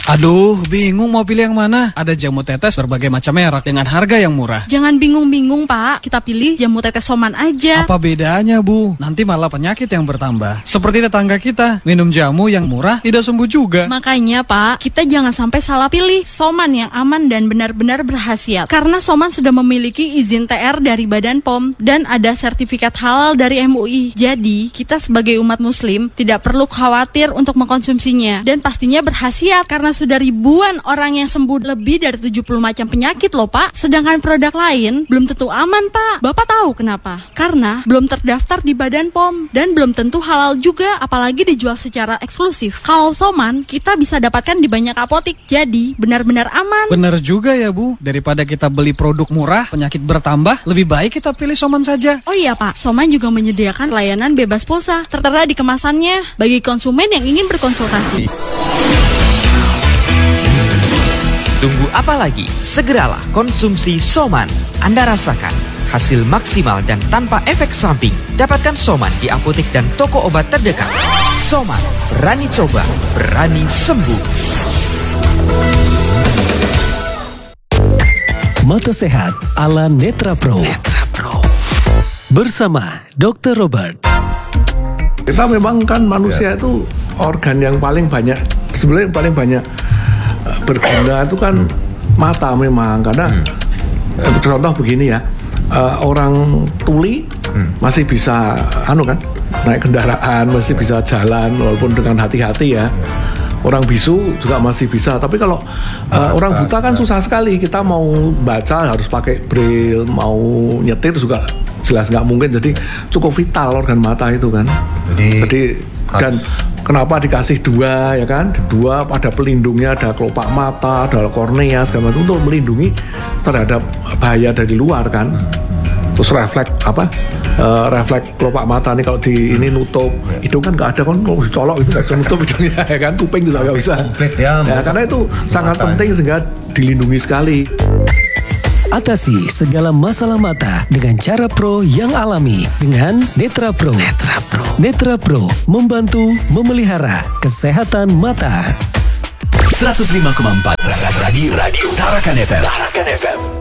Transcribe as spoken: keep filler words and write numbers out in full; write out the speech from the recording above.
Aduh, bingung mau pilih yang mana. Ada jamu tetes berbagai macam merek dengan harga yang murah. Jangan bingung-bingung, Pak. Kita pilih jamu tetes Soman aja. Apa bedanya, Bu? Nanti malah penyakit yang bertambah. Seperti tetangga kita, minum jamu yang murah tidak sembuh juga. Makanya, Pak, kita jangan sampai salah pilih Soman yang aman dan benar-benar berkhasiat. Karena Soman sudah memiliki izin T R dari Badan P O M dan ada sertifikat halal dari M U I. Jadi, kita sebagai umat muslim tidak perlu khawatir untuk mengkonsumsinya. Dan pastinya berkhasiat karena sudah ribuan orang yang sembuh lebih dari tujuh puluh macam penyakit loh, Pak. Sedangkan produk lain belum tentu aman, Pak. Bapak tahu kenapa? Karena belum terdaftar di Badan P O M dan belum tentu halal juga, apalagi dijual secara eksklusif. Kalau Soman, kita bisa dapatkan di banyak apotik. Jadi, benar-benar aman. Benar juga ya, Bu. Daripada kita beli produk murah, penyakit bertambah, lebih baik kita pilih Soman saja. Oh iya, Pak. Soman juga menyediakan layanan bebas pulsa. Tertera di kemasannya bagi konsumen yang ingin berkonsultasi. Tunggu apa lagi? Segeralah konsumsi Soman. Anda rasakan hasil maksimal dan tanpa efek samping. Dapatkan Soman di apotek dan toko obat terdekat. Soman, berani coba, berani sembuh. Mata Sehat ala Netra Pro. Netra Pro. Bersama dokter Robert. Kita memang kan manusia itu organ yang paling banyak, sebenarnya yang paling banyak berguna itu kan mata memang, karena hmm. contoh begini ya, uh, orang tuli hmm. masih bisa anu kan naik kendaraan, masih bisa jalan walaupun dengan hati-hati ya. Orang bisu juga masih bisa, tapi kalau uh, orang buta kan susah sekali. Kita mau baca harus pakai braille, mau nyetir juga jelas nggak mungkin. Jadi cukup vital organ mata itu kan. Jadi, Jadi dan kenapa dikasih dua ya kan? Dua ada pelindungnya, ada kelopak mata, ada kornea segala macam untuk melindungi terhadap bahaya dari luar kan. Terus refleks apa? Uh, refleks kelopak mata nih kalau di ini nutup, hidung kan nggak ada kan, kalau dicolok itu nggak bisa nutup hidungnya ya kan, kuping juga nggak bisa. Ya, ya karena itu sangat penting sehingga dilindungi sekali. Atasi segala masalah mata dengan cara pro yang alami dengan Netra Pro. Netra Pro. Netra Pro membantu memelihara kesehatan mata. seratus lima koma empat Radio Radio Tarakan F M. Tarakan F M.